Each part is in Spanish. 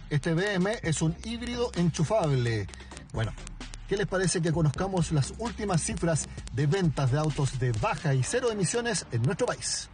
Este BM es un híbrido enchufable. Bueno, ¿qué les parece que conozcamos las últimas cifras de ventas de autos de baja y cero emisiones en nuestro país?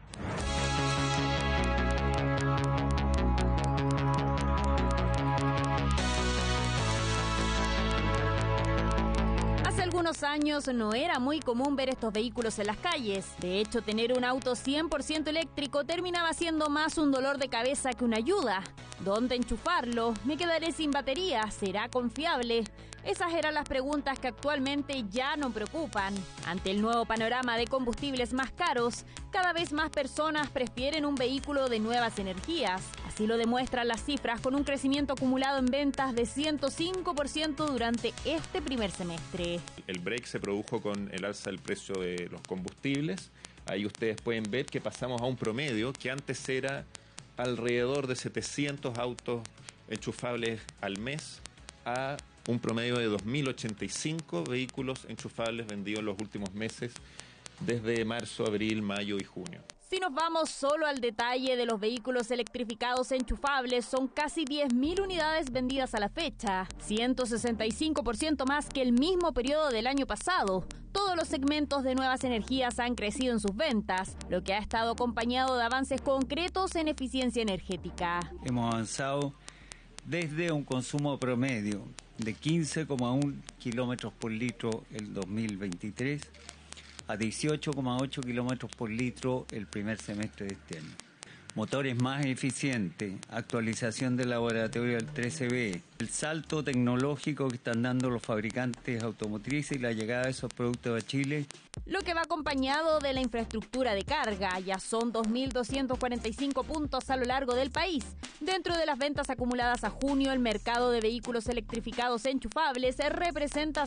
Hace años no era muy común ver estos vehículos en las calles. De hecho, tener un auto 100% eléctrico terminaba siendo más un dolor de cabeza que una ayuda. ¿Dónde enchufarlo? ¿Me quedaré sin batería? ¿Será confiable? Esas eran las preguntas que actualmente ya no preocupan. Ante el nuevo panorama de combustibles más caros, cada vez más personas prefieren un vehículo de nuevas energías. Así lo demuestran las cifras con un crecimiento acumulado en ventas de 105% durante este primer semestre. El break se produjo con el alza del precio de los combustibles. Ahí ustedes pueden ver que pasamos a un promedio que antes era alrededor de 700 autos enchufables al mes a un promedio de 2.085 vehículos enchufables vendidos en los últimos meses desde marzo, abril, mayo y junio. Si nos vamos solo al detalle de los vehículos electrificados enchufables, son casi 10.000 unidades vendidas a la fecha, 165% más que el mismo periodo del año pasado. Todos los segmentos de nuevas energías han crecido en sus ventas, lo que ha estado acompañado de avances concretos en eficiencia energética. Hemos avanzado desde un consumo promedio de 15,1 kilómetros por litro el 2023 a 18,8 kilómetros por litro el primer semestre de este año. Motores más eficientes, actualización del laboratorio del 13B, el salto tecnológico que están dando los fabricantes automotrices y la llegada de esos productos a Chile. Lo que va acompañado de la infraestructura de carga, ya son 2.245 puntos a lo largo del país. Dentro de las ventas acumuladas a junio, el mercado de vehículos electrificados enchufables representa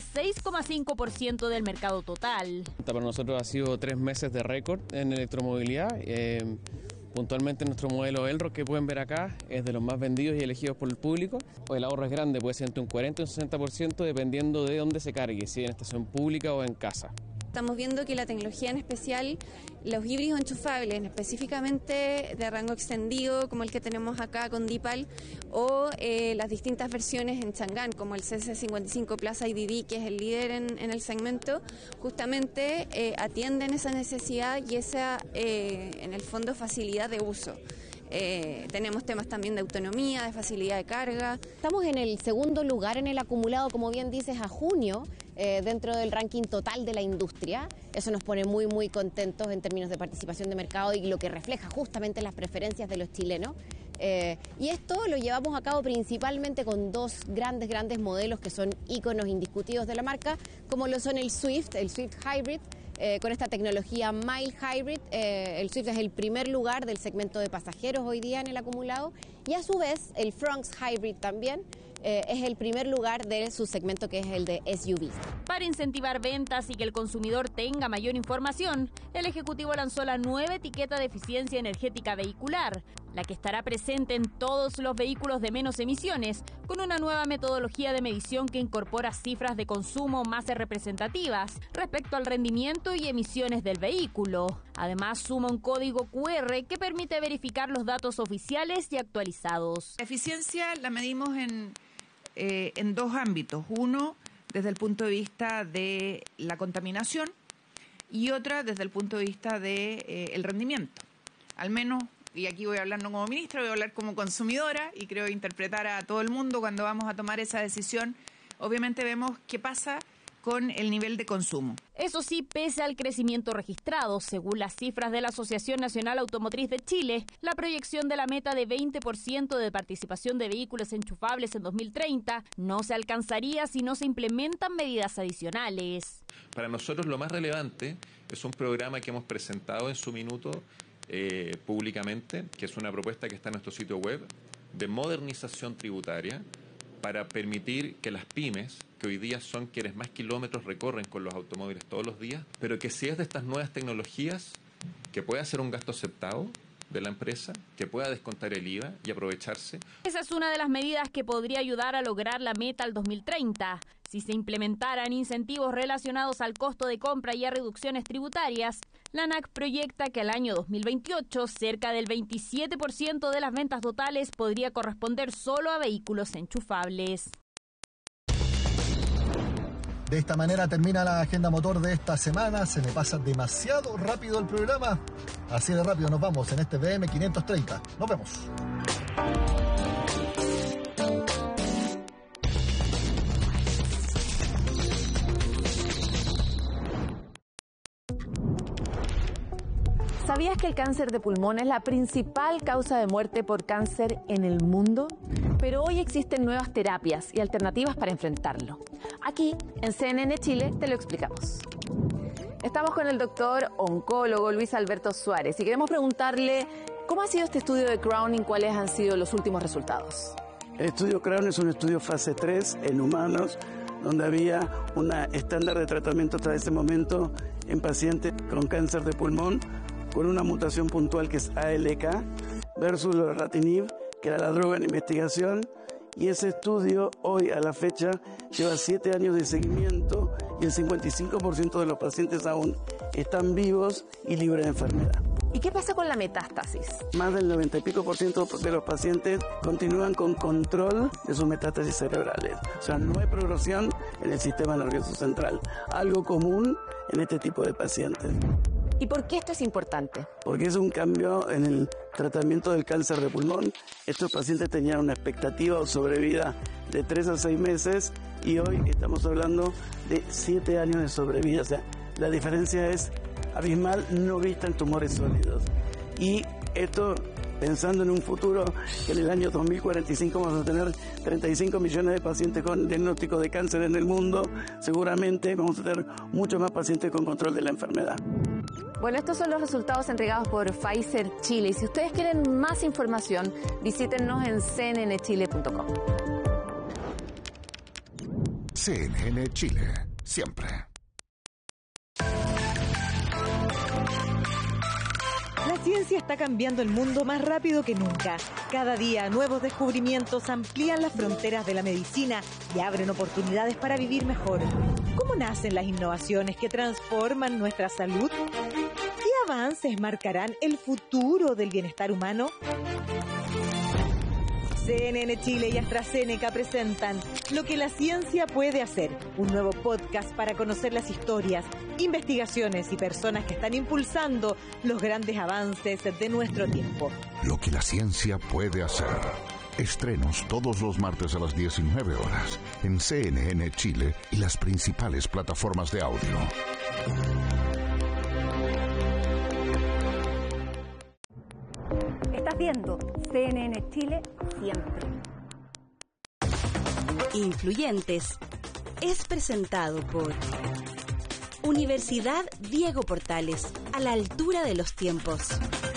6,5% del mercado total. Para nosotros ha sido 3 meses de récord en electromovilidad. Puntualmente nuestro modelo Elroq que pueden ver acá es de los más vendidos y elegidos por el público. El ahorro es grande, puede ser entre un 40 y un 60% dependiendo de dónde se cargue, si en estación pública o en casa. Estamos viendo que la tecnología en especial, los híbridos enchufables, específicamente de rango extendido, como el que tenemos acá con Dipal, o las distintas versiones en Chang'an, como el CC55 Plus IDD, que es el líder en el segmento, justamente atienden esa necesidad y esa, en el fondo, facilidad de uso. Tenemos temas también de autonomía, de facilidad de carga. Estamos en el segundo lugar en el acumulado, como bien dices, a junio, dentro del ranking total de la industria. Eso nos pone muy, muy contentos en términos de participación de mercado y lo que refleja justamente las preferencias de los chilenos. Y esto lo llevamos a cabo principalmente con dos grandes modelos que son íconos indiscutidos de la marca, como lo son el Swift Hybrid, con esta tecnología Mild Hybrid. El Swift es el primer lugar del segmento de pasajeros hoy día en el acumulado, y a su vez el Fronx Hybrid también es el primer lugar de su segmento, que es el de SUV. Para incentivar ventas y que el consumidor tenga mayor información, el Ejecutivo lanzó la nueva etiqueta de eficiencia energética vehicular, la que estará presente en todos los vehículos de menos emisiones, con una nueva metodología de medición que incorpora cifras de consumo más representativas respecto al rendimiento y emisiones del vehículo. Además, suma un código QR que permite verificar los datos oficiales y actualizados. La eficiencia la medimos en dos ámbitos. Uno, desde el punto de vista de la contaminación, y otra desde el punto de vista de el rendimiento. Al menos, y aquí voy a hablar no como ministra, voy a hablar como consumidora, y creo interpretar a todo el mundo cuando vamos a tomar esa decisión. Obviamente vemos qué pasa con el nivel de consumo. Eso sí, pese al crecimiento registrado, según las cifras de la Asociación Nacional Automotriz de Chile, la proyección de la meta de 20% de participación de vehículos enchufables en 2030 no se alcanzaría si no se implementan medidas adicionales. Para nosotros lo más relevante es un programa que hemos presentado en su minuto públicamente, que es una propuesta que está en nuestro sitio web, de modernización tributaria para permitir que las pymes, que hoy día son quienes más kilómetros recorren con los automóviles todos los días, pero que si es de estas nuevas tecnologías, que pueda ser un gasto aceptado de la empresa, que pueda descontar el IVA y aprovecharse. Esa es una de las medidas que podría ayudar a lograr la meta al 2030. Si se implementaran incentivos relacionados al costo de compra y a reducciones tributarias, La ANAC proyecta que al año 2028 cerca del 27% de las ventas totales podría corresponder solo a vehículos enchufables. De esta manera termina la agenda motor de esta semana. Se me pasa demasiado rápido el programa. Así de rápido nos vamos en este BM 530. Nos vemos. ¿Sabías que el cáncer de pulmón es la principal causa de muerte por cáncer en el mundo? Pero hoy existen nuevas terapias y alternativas para enfrentarlo. Aquí, en CNN Chile, te lo explicamos. Estamos con el doctor oncólogo Luis Alberto Suárez y queremos preguntarle cómo ha sido este estudio de Crown y cuáles han sido los últimos resultados. El estudio Crown es un estudio fase 3 en humanos, donde había un estándar de tratamiento hasta ese momento en pacientes con cáncer de pulmón, con una mutación puntual que es ALK, versus lorlatinib, que era la droga en investigación, y ese estudio hoy a la fecha lleva 7 años de seguimiento y el 55% de los pacientes aún están vivos y libres de enfermedad. ¿Y qué pasa con la metástasis? Más del 90 y pico % de los pacientes continúan con control de sus metástasis cerebrales. O sea, no hay progresión en el sistema nervioso central, algo común en este tipo de pacientes. ¿Y por qué esto es importante? Porque es un cambio en el tratamiento del cáncer de pulmón. Estos pacientes tenían una expectativa o sobrevida de 3 a 6 meses y hoy estamos hablando de 7 años de sobrevida. O sea, la diferencia es abismal, no vista en tumores sólidos. Y esto, pensando en un futuro, que en el año 2045 vamos a tener 35 millones de pacientes con diagnóstico de cáncer en el mundo, seguramente vamos a tener muchos más pacientes con control de la enfermedad. Bueno, estos son los resultados entregados por Pfizer Chile. Y si ustedes quieren más información, visítennos en cnnchile.com. CNN Chile, siempre. La ciencia está cambiando el mundo más rápido que nunca. Cada día, nuevos descubrimientos amplían las fronteras de la medicina y abren oportunidades para vivir mejor. ¿Cómo nacen las innovaciones que transforman nuestra salud? ¿Qué avances marcarán el futuro del bienestar humano? CNN Chile y AstraZeneca presentan Lo que la ciencia puede hacer, un nuevo podcast para conocer las historias, investigaciones y personas que están impulsando los grandes avances de nuestro tiempo. Lo que la ciencia puede hacer. Estrenos todos los martes a las 19 horas en CNN Chile y las principales plataformas de audio. Estás viendo CNN Chile siempre. Influyentes es presentado por Universidad Diego Portales, a la altura de los tiempos.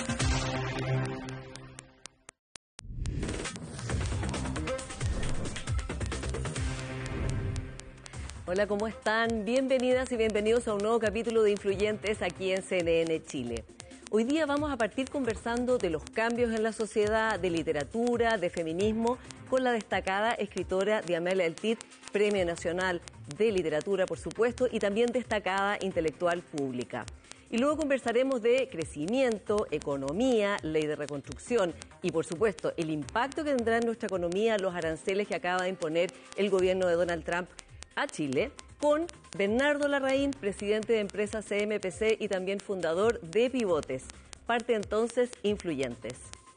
Hola, ¿cómo están? Bienvenidas y bienvenidos a un nuevo capítulo de Influyentes aquí en CNN Chile. Hoy día vamos a partir conversando de los cambios en la sociedad, de literatura, de feminismo, con la destacada escritora Diamela Eltit, Premio Nacional de Literatura, por supuesto, y también destacada intelectual pública. Y luego conversaremos de crecimiento, economía, ley de reconstrucción y, por supuesto, el impacto que tendrá en nuestra economía los aranceles que acaba de imponer el gobierno de Donald Trump a Chile, con Bernardo Larraín, presidente de empresa CMPC y también fundador de Pivotes. Parte entonces Influyentes.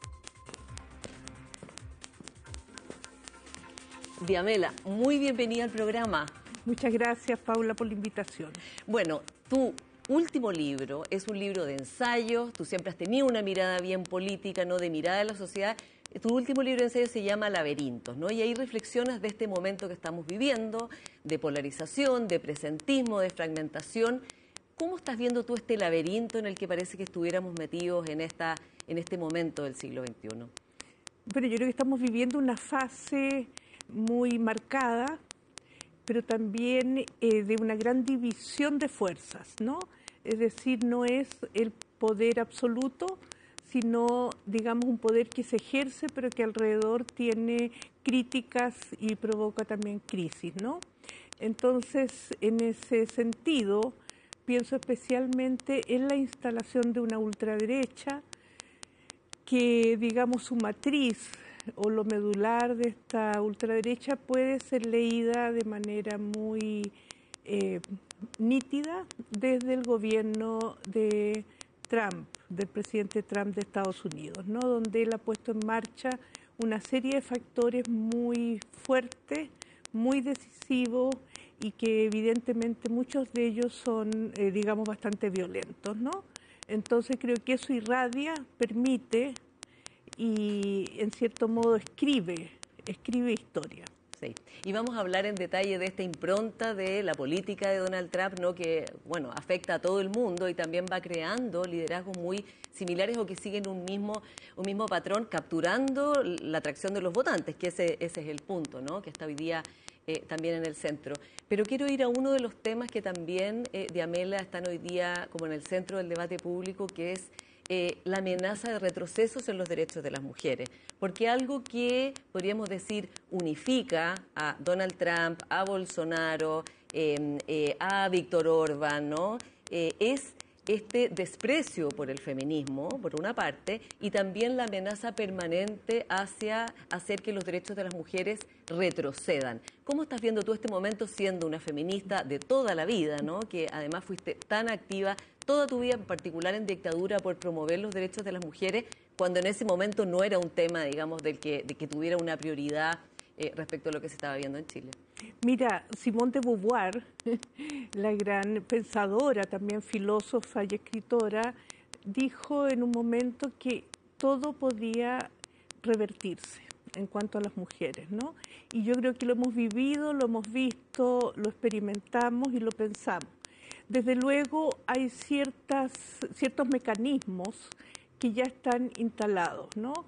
Diamela, muy bienvenida al programa. Muchas gracias, Paula, por la invitación. Bueno, tu último libro es un libro de ensayos. Tú siempre has tenido una mirada bien política, ¿no? De mirada de la sociedad. Tu último libro de ensayo se llama Laberintos, ¿no? Y ahí reflexionas de este momento que estamos viviendo, de polarización, de presentismo, de fragmentación. ¿Cómo estás viendo tú este laberinto en el que parece que estuviéramos metidos en este momento del siglo XXI? Bueno, yo creo que estamos viviendo una fase muy marcada, pero también de una gran división de fuerzas, ¿no? Es decir, no es el poder absoluto, sino, digamos, un poder que se ejerce, pero que alrededor tiene críticas y provoca también crisis, ¿no? Entonces, en ese sentido, pienso especialmente en la instalación de una ultraderecha que, digamos, su matriz o lo medular de esta ultraderecha puede ser leída de manera muy nítida desde el gobierno de Trump, del presidente Trump de Estados Unidos, ¿no? Donde él ha puesto en marcha una serie de factores muy fuertes, muy decisivos y que evidentemente muchos de ellos son, digamos, bastante violentos, ¿no? Entonces creo que eso irradia, permite y en cierto modo escribe historia. Sí. Y vamos a hablar en detalle de esta impronta de la política de Donald Trump, ¿no? Que, bueno, afecta a todo el mundo y también va creando liderazgos muy similares o que siguen un mismo patrón, capturando la atracción de los votantes, que ese es el punto, ¿no? Que está hoy día también en el centro. Pero quiero ir a uno de los temas que también, Diamela, están hoy día como en el centro del debate público, que es la amenaza de retrocesos en los derechos de las mujeres, porque algo que podríamos decir unifica a Donald Trump, a Bolsonaro, a Víctor Orbán, ¿no? Es este desprecio por el feminismo, por una parte, y también la amenaza permanente hacia hacer que los derechos de las mujeres retrocedan. ¿Cómo estás viendo tú este momento siendo una feminista de toda la vida, ¿no? Que además fuiste tan activa toda tu vida, en particular en dictadura, por promover los derechos de las mujeres, cuando en ese momento no era un tema, digamos, de que tuviera una prioridad respecto a lo que se estaba viendo en Chile? Mira, Simone de Beauvoir, la gran pensadora, también filósofa y escritora, dijo en un momento que todo podía revertirse en cuanto a las mujeres, ¿no? Y yo creo que lo hemos vivido, lo hemos visto, lo experimentamos y lo pensamos. Desde luego hay ciertos mecanismos que ya están instalados, ¿no?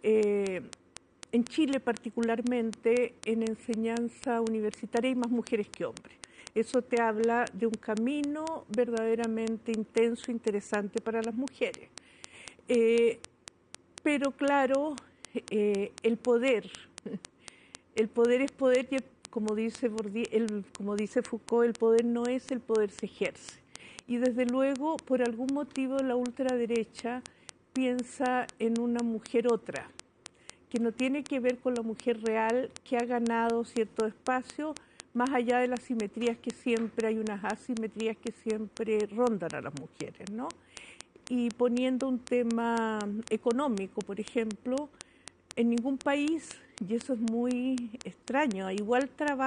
En Chile particularmente, en enseñanza universitaria hay más mujeres que hombres. Eso te habla de un camino verdaderamente intenso, interesante para las mujeres. Pero claro, el poder es poder y como dice Foucault, el poder no es, el poder se ejerce. Y desde luego, por algún motivo, la ultraderecha piensa en una mujer otra, que no tiene que ver con la mujer real, que ha ganado cierto espacio, más allá de las simetrías que siempre, hay unas asimetrías que siempre rondan a las mujeres, ¿no? Y poniendo un tema económico, por ejemplo, en ningún país, y eso es muy extraño, igual trabajo